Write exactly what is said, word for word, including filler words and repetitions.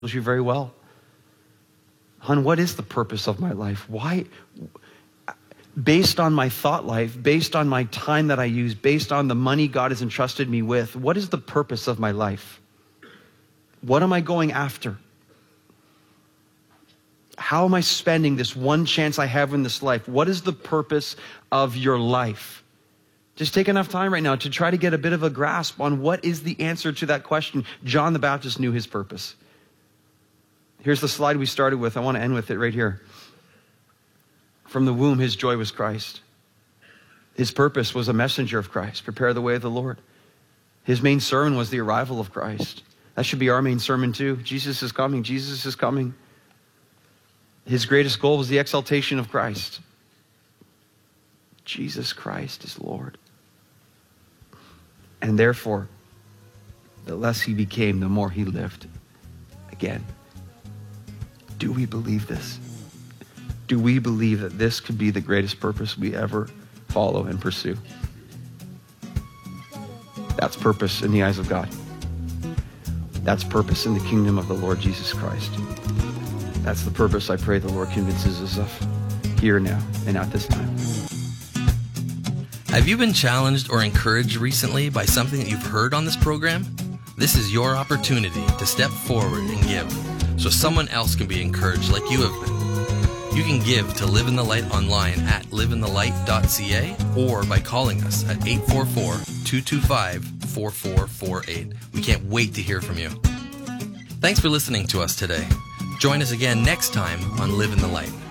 you very well. Hon, what is the purpose of my life? Why? Based on my thought life, based on my time that I use, based on the money God has entrusted me with, what is the purpose of my life? What am I going after? How am I spending this one chance I have in this life? What is the purpose of your life? Just take enough time right now to try to get a bit of a grasp on what is the answer to that question. John the Baptist knew his purpose. Here's the slide we started with. I want to end with it right here. From the womb, his joy was Christ. His purpose was a messenger of Christ. Prepare the way of the Lord. His main sermon was the arrival of Christ. That should be our main sermon too. Jesus is coming. Jesus is coming. His greatest goal was the exaltation of Christ. Jesus Christ is Lord. And therefore, the less he became, the more he lived. Again, do we believe this? Do we believe that this could be the greatest purpose we ever follow and pursue? That's purpose in the eyes of God. That's purpose in the kingdom of the Lord Jesus Christ. That's the purpose I pray the Lord convinces us of here now and at this time. Have you been challenged or encouraged recently by something that you've heard on this program? This is your opportunity to step forward and give so someone else can be encouraged like you have been. You can give to Live in the Light online at live in the light dot c a or by calling us at eight four four, two two five, four four four eight. We can't wait to hear from you. Thanks for listening to us today. Join us again next time on Live in the Light.